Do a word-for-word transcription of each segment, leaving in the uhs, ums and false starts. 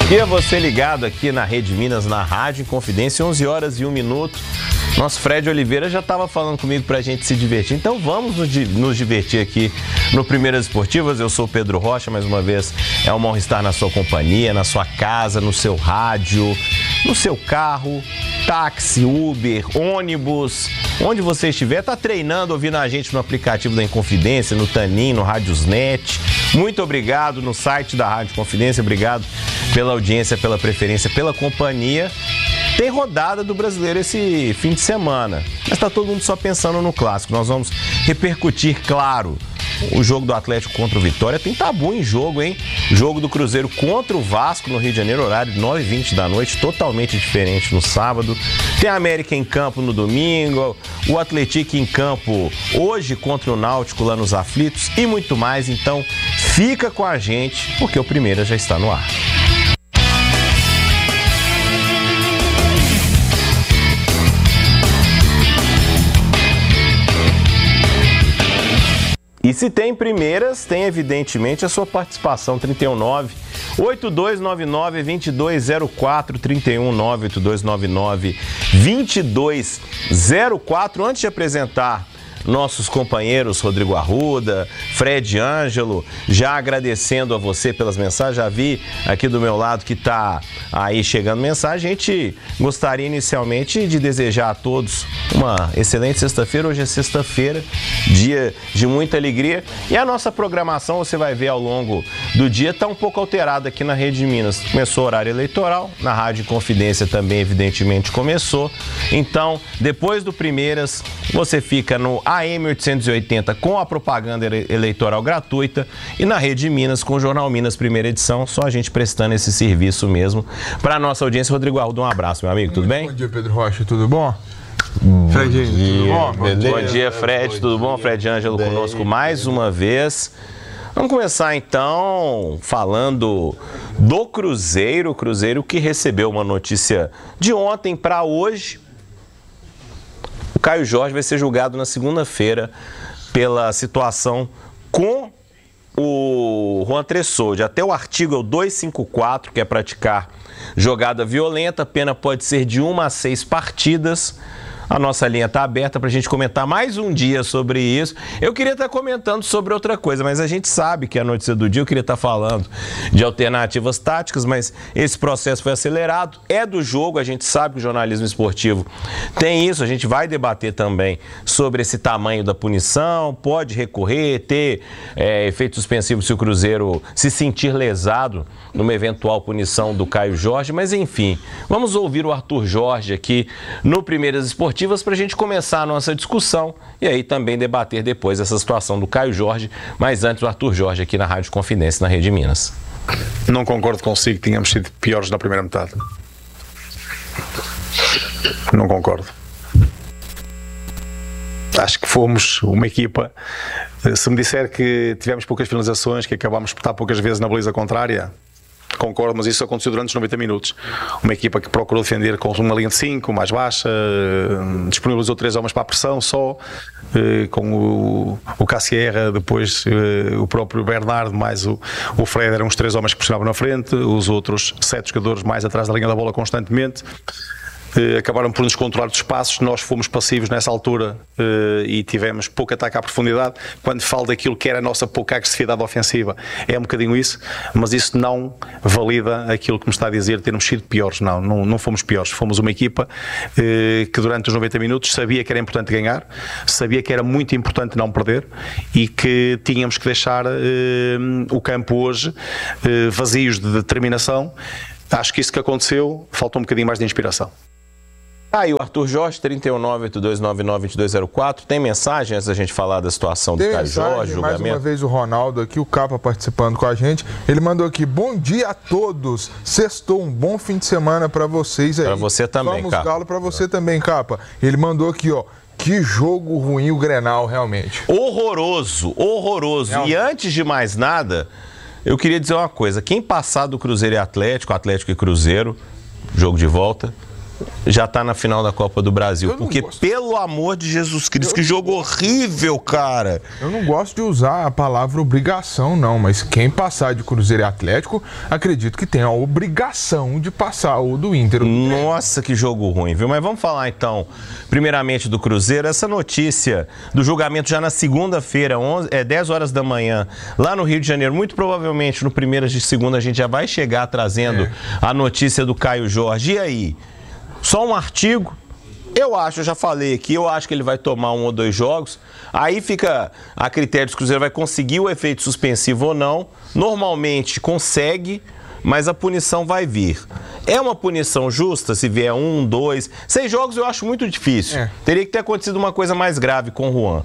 dia, você ligado aqui na Rede Minas, na Rádio Inconfidência, onze horas e um minuto. Nosso Fred Oliveira já estava falando comigo pra gente se divertir, então vamos nos, nos divertir aqui no Primeiras Esportivas. Eu sou o Pedro Rocha, mais uma vez é uma honra estar na sua companhia, na sua casa, no seu rádio, no seu carro, táxi, Uber, ônibus, onde você estiver, tá treinando, ouvindo a gente no aplicativo da Inconfidência, no Tanin, no Radiosnet. Muito obrigado no site da Rádio Confidência, obrigado pela audiência, pela preferência, pela companhia. Tem rodada do Brasileiro esse fim de semana, mas está todo mundo só pensando no clássico. Nós vamos repercutir, claro, o jogo do Atlético contra o Vitória. Tem tabu em jogo, hein? Jogo do Cruzeiro contra o Vasco no Rio de Janeiro, horário nove e vinte da noite, totalmente diferente no sábado. Tem a América em campo no domingo, o Atlético em campo hoje contra o Náutico lá nos Aflitos e muito mais. Então fica com a gente, porque o Primeira já está no ar. E se tem primeiras, tem evidentemente a sua participação. Trinta e um nove, oito dois nove nove, dois dois zero quatro, trinta e um nove, oito dois nove nove, dois dois zero quatro. Antes de apresentar nossos companheiros Rodrigo Arruda, Fred Ângelo, já agradecendo a você pelas mensagens. Já vi aqui do meu lado que está aí chegando mensagem. A gente gostaria inicialmente de desejar a todos uma excelente sexta-feira. Hoje é sexta-feira, dia de muita alegria, e a nossa programação, você vai ver ao longo do dia, está um pouco alterada aqui na Rede Minas. Começou o horário eleitoral, na Rádio Confidência também evidentemente começou. Então, depois do Primeiras, você fica no A M oitocentos e oitenta com a propaganda eleitoral gratuita e na Rede Minas com o Jornal Minas, primeira edição. Só a gente prestando esse serviço mesmo para a nossa audiência. Rodrigo Arruda, um abraço, meu amigo, tudo bem? Bom dia, Pedro Rocha, tudo bom? Fred, tudo bom? Bom dia, bom dia Fred, tudo bom? Fred Ângelo conosco mais uma vez. Vamos começar então falando do Cruzeiro, o Cruzeiro que recebeu uma notícia de ontem para hoje. O Caio Jorge vai ser julgado na segunda-feira pela situação com o Juan Tressoldi. Até o artigo é o duzentos e cinquenta e quatro, que é praticar jogada violenta. A pena pode ser de uma a seis partidas. A nossa linha está aberta para a gente comentar mais um dia sobre isso. Eu queria estar comentando sobre outra coisa, mas a gente sabe que é a notícia do dia. Eu queria estar falando de alternativas táticas, mas esse processo foi acelerado. É do jogo, a gente sabe que o jornalismo esportivo tem isso. A gente vai debater também sobre esse tamanho da punição. Pode recorrer, ter é, efeito suspensivo se o Cruzeiro se sentir lesado numa eventual punição do Caio Jorge. Mas enfim, vamos ouvir o Arthur Jorge aqui no Primeiras Esportivas para a gente começar a nossa discussão e aí também debater depois essa situação do Caio Jorge, mas antes o Arthur Jorge aqui na Rádio Confidência, na Rede Minas. Não concordo consigo que tínhamos sido piores na primeira metade. Não concordo. Acho que fomos uma equipa, se me disser que tivemos poucas finalizações, que acabámos por estar poucas vezes na baliza contrária, concordo, mas isso aconteceu durante os noventa minutos. Uma equipa que procurou defender com uma linha de cinco, mais baixa, disponibilizou três homens para a pressão só, com o, o Cassierra, depois o próprio Bernardo, mais o, o Fred, eram os três homens que pressionavam na frente, os outros sete jogadores mais atrás da linha da bola constantemente. Acabaram por nos controlar dos espaços. Nós fomos passivos nessa altura uh, e tivemos pouco ataque à profundidade. Quando falo daquilo que era a nossa pouca agressividade ofensiva, é um bocadinho isso, mas isso não valida aquilo que me está a dizer termos sido piores. Não, não, não fomos piores. Fomos uma equipa uh, que durante os noventa minutos sabia que era importante ganhar, sabia que era muito importante não perder e que tínhamos que deixar uh, o campo hoje uh, vazios de determinação. Acho que isso que aconteceu, faltou um bocadinho mais de inspiração. Aí, ah, o Arthur Jorge, trinta e um nove, oito dois nove nove, dois dois zero quatro. Tem mensagem antes da gente falar da situação do Caio Jorge, julgamento? Mais uma vez o Ronaldo aqui, o Capa participando com a gente. Ele mandou aqui, bom dia a todos. Sextou, um bom fim de semana para vocês aí. Para você também, Vamos, Capa. Galo, para você também, Capa. Ele mandou aqui, ó. Que jogo ruim o Grenal, realmente. Horroroso, horroroso. Realmente. E antes de mais nada, eu queria dizer uma coisa. Quem passar do Cruzeiro e Atlético, Atlético e Cruzeiro, jogo de volta, já tá na final da Copa do Brasil. Porque, gosto. pelo amor de Jesus Cristo, eu que jogo horrível, cara. Eu não gosto de usar a palavra obrigação, não, mas quem passar de Cruzeiro e Atlético, acredito que tem a obrigação de passar o do Inter. Nossa, que jogo ruim, viu? Mas vamos falar então, primeiramente do Cruzeiro. Essa notícia do julgamento já na segunda-feira, é dez horas da manhã, lá no Rio de Janeiro. Muito provavelmente no Primeiras de Segunda a gente já vai chegar trazendo é. a notícia do Caio Jorge. E aí? Só um artigo? Eu acho, eu já falei aqui, eu acho que ele vai tomar um ou dois jogos. Aí fica a critério se o Cruzeiro vai conseguir o efeito suspensivo ou não. Normalmente consegue, mas a punição vai vir. É uma punição justa se vier um, dois, seis jogos eu acho muito difícil. É. Teria que ter acontecido uma coisa mais grave com o Juan.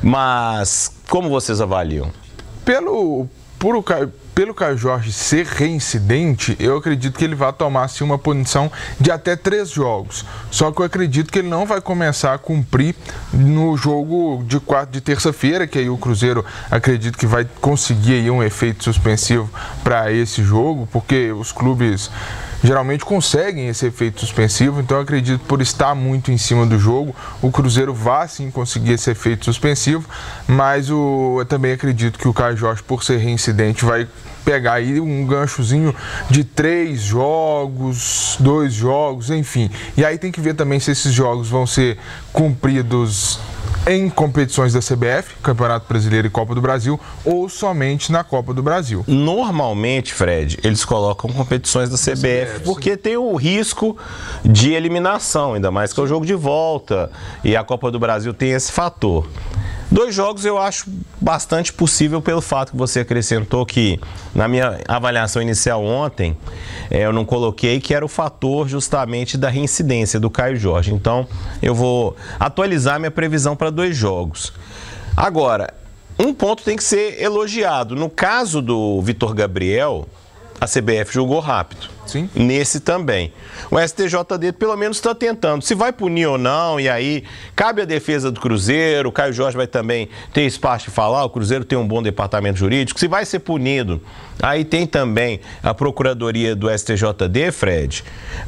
Mas como vocês avaliam? Pelo... Por o Caio, pelo Caio Jorge ser reincidente, eu acredito que ele vai tomar assim, uma punição de até três jogos. Só que eu acredito que ele não vai começar a cumprir no jogo de, quarta, de terça-feira, que aí o Cruzeiro acredito que vai conseguir aí um efeito suspensivo para esse jogo, porque os clubes geralmente conseguem esse efeito suspensivo, então eu acredito que por estar muito em cima do jogo, o Cruzeiro vai sim conseguir esse efeito suspensivo, mas o, eu também acredito que o Caio Jorge, por ser reincidente, vai pegar aí um ganchozinho de três jogos, dois jogos, enfim. E aí tem que ver também se esses jogos vão ser cumpridos em competições da C B F, Campeonato Brasileiro e Copa do Brasil, ou somente na Copa do Brasil. Normalmente, Fred, eles colocam competições da C B F, porque tem o risco de eliminação, ainda mais que é o jogo de volta, e a Copa do Brasil tem esse fator. Dois jogos eu acho bastante possível pelo fato que você acrescentou que, na minha avaliação inicial ontem, é, eu não coloquei que era o fator justamente da reincidência do Caio Jorge. Então, eu vou atualizar minha previsão para dois jogos. Agora, um ponto tem que ser elogiado. No caso do Vitor Gabriel, a C B F julgou rápido. Sim. Nesse também. O S T J D pelo menos está tentando. Se vai punir ou não, e aí cabe a defesa do Cruzeiro, o Caio Jorge vai também ter espaço de falar, o Cruzeiro tem um bom departamento jurídico. Se vai ser punido, aí tem também a Procuradoria do S T J D, Fred,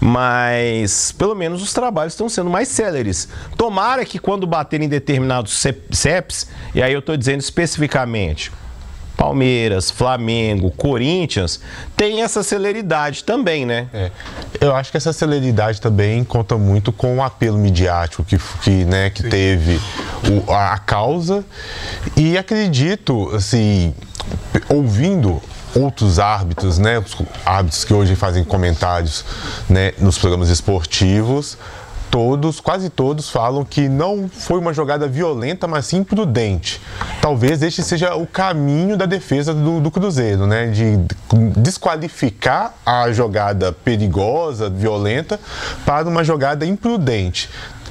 mas pelo menos os trabalhos estão sendo mais céleres. Tomara que quando baterem em determinados C E Ps, e aí eu estou dizendo especificamente, Palmeiras, Flamengo, Corinthians, tem essa celeridade também, né? É, eu acho que essa celeridade também conta muito com o apelo midiático que, que, né, que teve o, a causa, e acredito, assim, ouvindo outros árbitros, né, os árbitros que hoje fazem comentários, né, nos programas esportivos, todos, quase todos falam que não foi uma jogada violenta, mas sim prudente. Talvez este seja o caminho da defesa do, do Cruzeiro, né? De desqualificar a jogada perigosa, violenta, para uma jogada imprudente.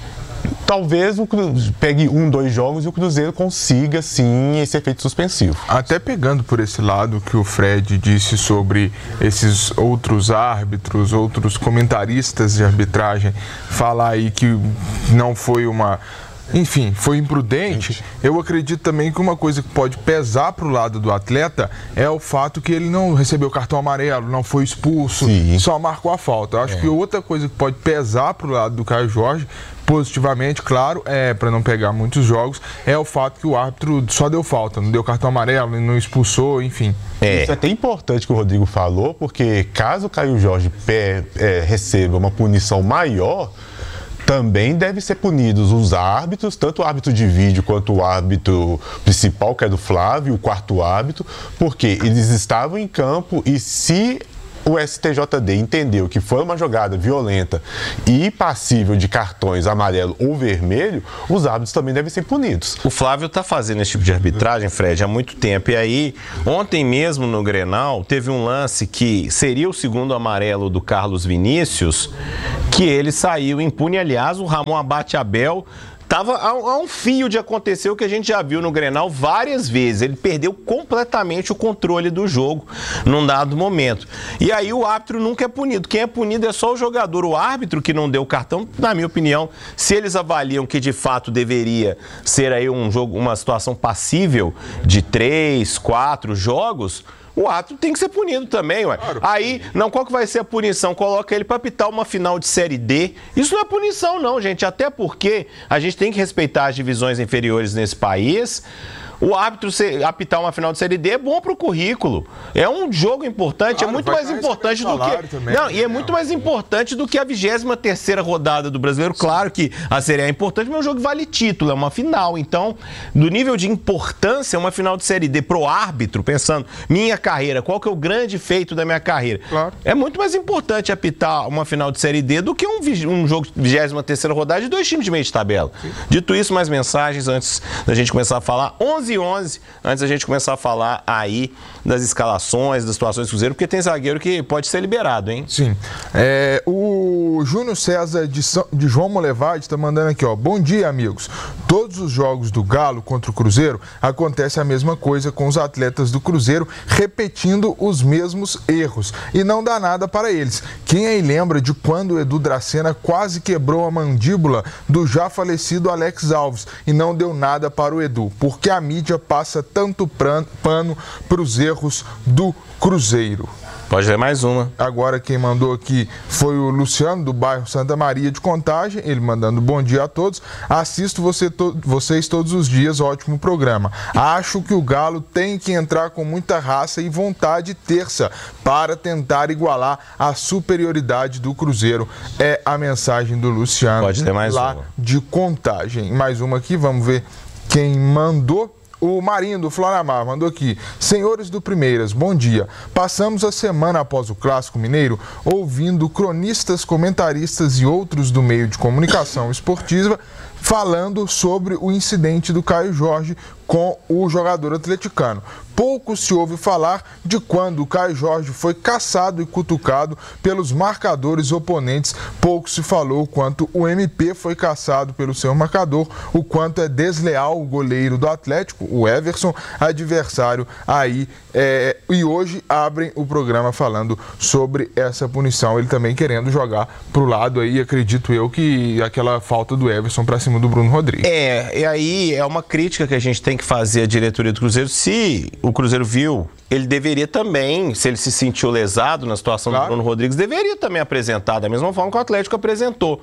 Talvez o Cruzeiro pegue um, dois jogos e o Cruzeiro consiga, sim, esse efeito suspensivo. Até pegando por esse lado que o Fred disse sobre esses outros árbitros, outros comentaristas de arbitragem, falar aí que não foi uma... Enfim, foi imprudente. Eu acredito também que uma coisa que pode pesar para o lado do atleta é o fato que ele não recebeu cartão amarelo, não foi expulso, Sim. só marcou a falta. Eu acho é. que outra coisa que pode pesar para o lado do Caio Jorge, positivamente, claro, é para não pegar muitos jogos, é o fato que o árbitro só deu falta, não deu cartão amarelo, não expulsou, enfim. É. Isso é até importante que o Rodrigo falou, porque caso o Caio Jorge é, é, receba uma punição maior, também devem ser punidos os árbitros, tanto o árbitro de vídeo quanto o árbitro principal, que é do Flávio, o quarto árbitro, porque eles estavam em campo e se o S T J D entendeu que foi uma jogada violenta e passível de cartões amarelo ou vermelho, os árbitros também devem ser punidos. O Flávio está fazendo esse tipo de arbitragem, Fred, há muito tempo. E aí, ontem mesmo no Grenal, teve um lance que seria o segundo amarelo do Carlos Vinícius, que ele saiu impune. Aliás, o Ramon Abate Abel estava a, a um fio de acontecer o que a gente já viu no Grenal várias vezes. Ele perdeu completamente o controle do jogo num dado momento. E aí o árbitro nunca é punido. Quem é punido é só o jogador. O árbitro que não deu o cartão, na minha opinião, se eles avaliam que de fato deveria ser aí um jogo, uma situação passível de três, quatro jogos, o árbitro tem que ser punido também, ué. Claro. Aí, não, qual que vai ser a punição? Coloca ele para apitar uma final de Série D. Isso não é punição, não, gente. Até porque a gente tem que respeitar as divisões inferiores nesse país. O árbitro apitar uma final de Série D é bom pro currículo. É um jogo importante, claro, é muito mais importante do que... Também, não, e é muito mais importante do que a vigésima terceira rodada do Brasileiro. Sim. Claro que a Série A é importante, mas o jogo vale título, é uma final. Então, do nível de importância, uma final de Série D pro árbitro, pensando, minha carreira, qual que é o grande feito da minha carreira? Claro. É muito mais importante apitar uma final de Série D do que um, um jogo de vigésima terceira rodada de dois times de meio de tabela. Sim. Dito isso, mais mensagens antes da gente começar a falar. onze e onze, antes da gente começar a falar aí das escalações, das situações do Cruzeiro, porque tem zagueiro que pode ser liberado, hein? Sim. É, o Júnior César de, São, de João Molevade está mandando aqui, ó. Bom dia, amigos. Todos os jogos do Galo contra o Cruzeiro acontece a mesma coisa com os atletas do Cruzeiro repetindo os mesmos erros e não dá nada para eles. Quem aí lembra de quando o Edu Dracena quase quebrou a mandíbula do já falecido Alex Alves e não deu nada para o Edu? Porque a mídia passa tanto pano para os erros do Cruzeiro. Pode ler mais uma. Agora quem mandou aqui foi o Luciano, do bairro Santa Maria de Contagem, ele mandando bom dia a todos. Assisto você to- vocês todos os dias, ótimo programa. Acho que o Galo tem que entrar com muita raça e vontade terça para tentar igualar a superioridade do Cruzeiro. É a mensagem do Luciano. Pode ler mais lá uma. De Contagem. Mais uma aqui, vamos ver quem mandou. O Marinho do Floramar mandou aqui. Senhores do Primeiras, bom dia. Passamos a semana após o Clássico Mineiro ouvindo cronistas, comentaristas e outros do meio de comunicação esportiva falando sobre o incidente do Caio Jorge com o jogador atleticano. Pouco se ouve falar de quando o Caio Jorge foi caçado e cutucado pelos marcadores oponentes. Pouco se falou quanto o M P foi caçado pelo seu marcador, o quanto é desleal o goleiro do Atlético, o Everson, adversário aí. É, e hoje abrem o programa falando sobre essa punição. Ele também querendo jogar pro lado aí, acredito eu, que aquela falta do Everson para cima do Bruno Rodrigues. É, e aí é uma crítica que a gente tem que fazer à diretoria do Cruzeiro. Se o Cruzeiro viu, ele deveria também, se ele se sentiu lesado na situação claro. do Bruno Rodrigues, deveria também apresentar, da mesma forma que o Atlético apresentou.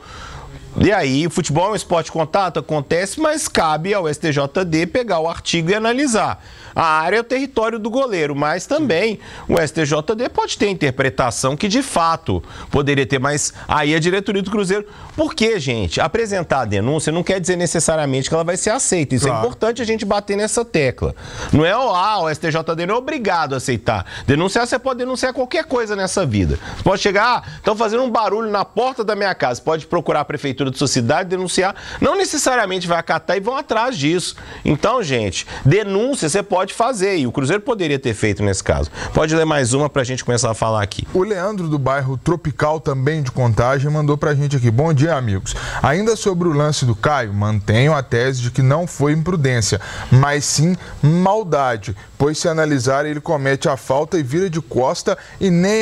E aí, o futebol é um esporte de contato, acontece, mas cabe ao S T J D pegar o artigo e analisar. A área é o território do goleiro, mas também o S T J D pode ter interpretação que, de fato, poderia ter, mas aí a diretoria do Cruzeiro... Por quê, gente? Apresentar a denúncia não quer dizer necessariamente que ela vai ser aceita. Isso claro. É importante a gente bater nessa tecla. Não é, ah, o S T J D não é obrigado a aceitar. Denunciar, você pode denunciar qualquer coisa nessa vida. Você pode chegar, ah, estão fazendo um barulho na porta da minha casa, pode procurar a prefeitura de sua cidade, denunciar, não necessariamente vai acatar e vão atrás disso. Então, gente, denúncia você pode fazer e o Cruzeiro poderia ter feito nesse caso. Pode ler mais uma pra gente começar a falar aqui. O Leandro do bairro Tropical, também de Contagem, mandou pra gente aqui. Bom dia, amigos. Ainda sobre o lance do Caio, mantenho a tese de que não foi imprudência, mas sim maldade, pois se analisar ele comete a falta e vira de costa e nem,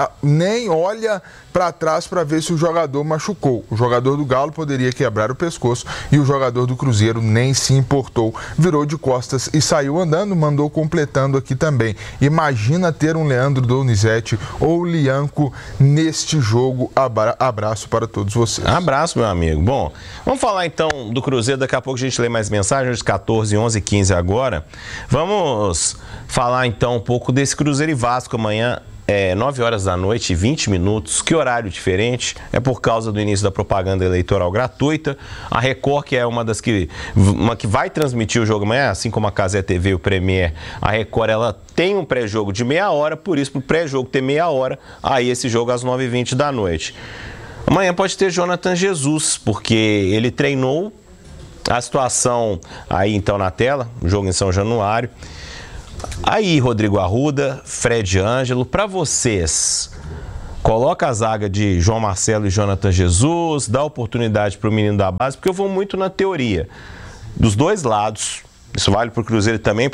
nem olha para trás para ver se o jogador machucou. O jogador do Galo poderia quebrar o pescoço e o jogador do Cruzeiro nem se importou. Virou de costas e saiu andando, mandou completando aqui também. Imagina ter um Leandro Donizete ou Lianco neste jogo. Abra- abraço para todos vocês. Abraço, meu amigo. Bom, vamos falar então do Cruzeiro. Daqui a pouco a gente lê mais mensagens, catorze, onze, quinze agora. Vamos falar então um pouco desse Cruzeiro e Vasco amanhã. É nove horas da noite e vinte minutos, que horário diferente, é por causa do início da propaganda eleitoral gratuita. A Record, que é uma das que, uma que vai transmitir o jogo amanhã, assim como a Cazé T V e o Premier, a Record, ela tem um pré-jogo de meia hora, por isso, pro pré-jogo ter meia hora, aí esse jogo às nove e vinte da noite. Amanhã pode ter Jonathan Jesus, porque ele treinou a situação aí então na tela, o jogo em São Januário. Aí, Rodrigo Arruda, Fred Ângelo, para vocês, coloca a zaga de João Marcelo e Jonathan Jesus, dá oportunidade para o menino da base, porque eu vou muito na teoria dos dois lados, isso vale para o Cruzeiro também,